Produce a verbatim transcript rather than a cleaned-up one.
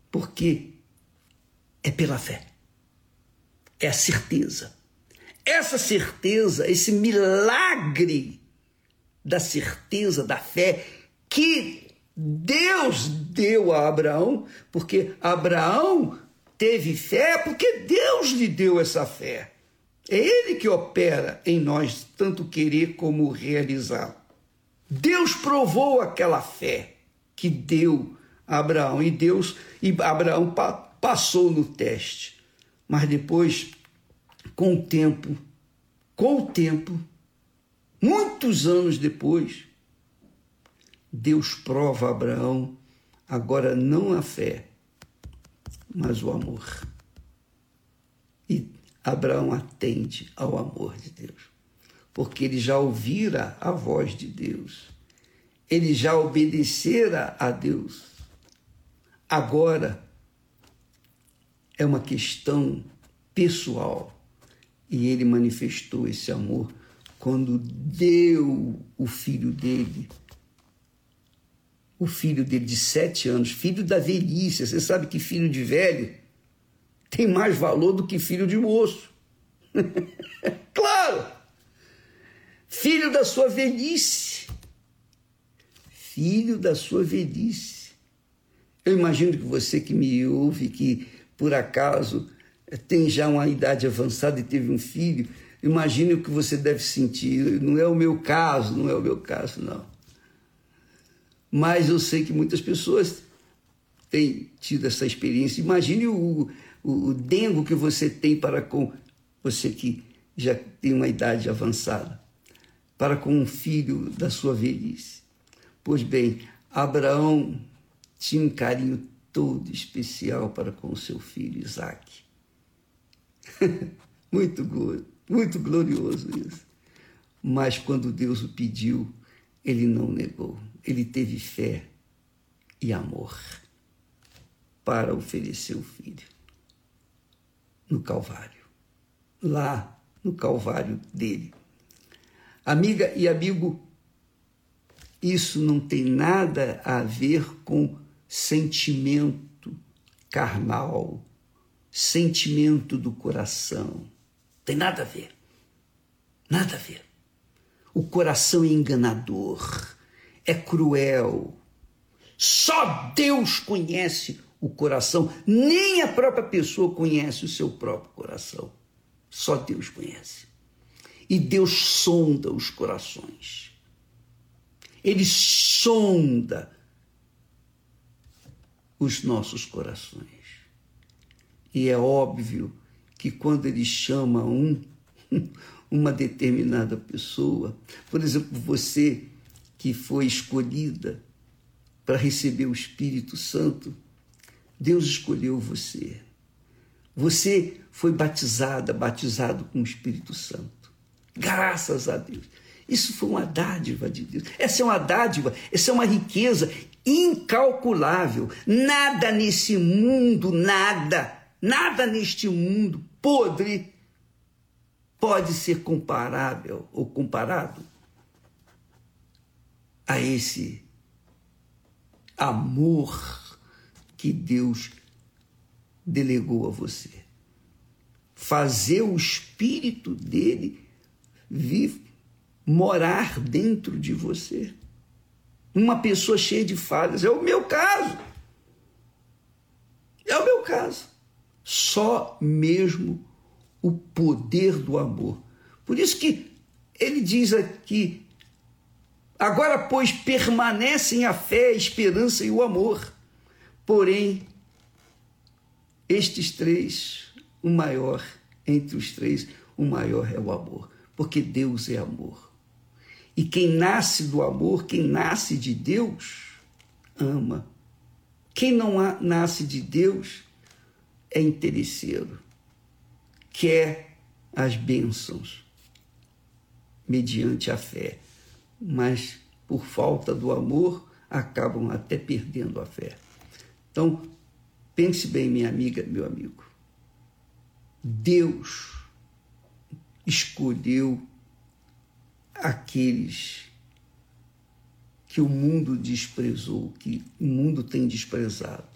Porque é pela fé. É a certeza. Essa certeza, esse milagre da certeza, da fé, que Deus deu a Abraão, porque Abraão teve fé porque Deus lhe deu essa fé. É Ele que opera em nós, tanto querer como realizar. Deus provou aquela fé que deu a Abraão, e Deus, e Abraão pa, passou no teste. Mas depois, com o tempo, com o tempo, muitos anos depois, Deus prova a Abraão, agora não a fé, mas o amor. E Abraão atende ao amor de Deus, porque ele já ouvira a voz de Deus, ele já obedecera a Deus. Agora é uma questão pessoal, e ele manifestou esse amor quando deu o filho dele, o filho dele de sete anos, filho da velhice. Você sabe que filho de velho tem mais valor do que filho de moço. Claro! Filho da sua velhice. Filho da sua velhice. Eu imagino que você que me ouve, que por acaso tem já uma idade avançada e teve um filho, imagine o que você deve sentir. Não é o meu caso, não é o meu caso, não. Mas eu sei que muitas pessoas têm tido essa experiência. Imagine o, o, o dengo que você tem para com você que já tem uma idade avançada, para com um filho da sua velhice. Pois bem, Abraão tinha um carinho todo especial para com o seu filho Isaque. muito, muito glorioso isso. Mas quando Deus o pediu, ele não negou. Ele teve fé e amor para oferecer o filho no Calvário, lá no Calvário dele. Amiga e amigo, isso não tem nada a ver com sentimento carnal, sentimento do coração. Tem nada a ver. Nada a ver. O coração é enganador, é cruel. Só Deus conhece o coração, nem a própria pessoa conhece o seu próprio coração. Só Deus conhece. E Deus sonda os corações. Ele sonda os nossos corações. E é óbvio que quando ele chama um, uma determinada pessoa, por exemplo, você que foi escolhida para receber o Espírito Santo, Deus escolheu você. Você foi batizada, batizado com o Espírito Santo. Graças a Deus. Isso foi uma dádiva de Deus. Essa é uma dádiva, essa é uma riqueza incalculável. Nada nesse mundo, nada, nada neste mundo podre pode ser comparável ou comparado a esse amor que Deus delegou a você. Fazer o Espírito dele vir morar dentro de você. Uma pessoa cheia de falhas. É o meu caso. É o meu caso. Só mesmo o poder do amor. Por isso que ele diz aqui: agora, pois, permanecem a fé, a esperança e o amor. Porém, estes três, o maior, entre os três, o maior é o amor. Porque Deus é amor. E quem nasce do amor, quem nasce de Deus, ama. Quem não nasce de Deus é interesseiro. Quer as bênçãos mediante a fé. Mas, por falta do amor, acabam até perdendo a fé. Então, pense bem, minha amiga, meu amigo. Deus escolheu aqueles que o mundo desprezou, que o mundo tem desprezado.